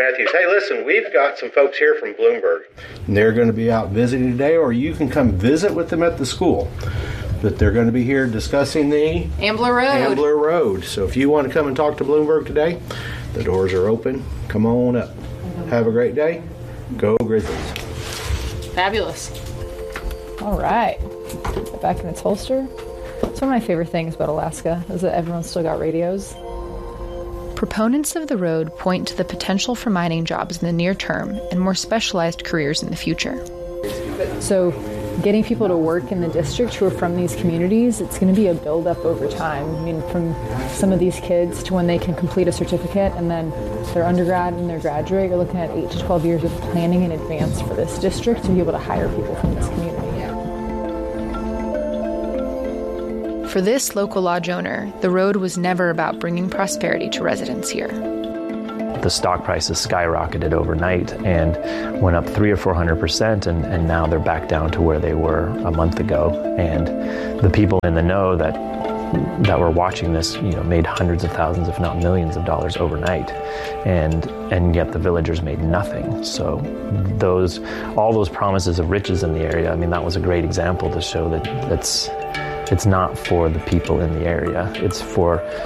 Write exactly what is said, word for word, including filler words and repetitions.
Matthews. Hey, listen, we've got some folks here from Bloomberg. And they're going to be out visiting today, or you can come visit with them at the school. But they're going to be here discussing the Ambler Road. Ambler Road. So if you want to come and talk to Bloomberg today, the doors are open. Come on up. Have a great day. Go Grizzlies. Fabulous. All right. Back in its holster. It's one of my favorite things about Alaska is that everyone's still got radios. Proponents of the road point to the potential for mining jobs in the near term and more specialized careers in the future. So getting people to work in the district who are from these communities, it's going to be a build-up over time. I mean, from some of these kids to when they can complete a certificate and then their undergrad and their graduate, you're looking at eight to twelve years of planning in advance for this district to be able to hire people from this community. For this local lodge owner, the road was never about bringing prosperity to residents here. The stock prices skyrocketed overnight and went up three or four hundred percent, and, and now they're back down to where they were a month ago. And the people in the know that that were watching this, you know, made hundreds of thousands, if not millions, of dollars overnight, and and yet the villagers made nothing. So those all those promises of riches in the area, I mean, that was a great example to show that that's. It's not for the people in the area. It's for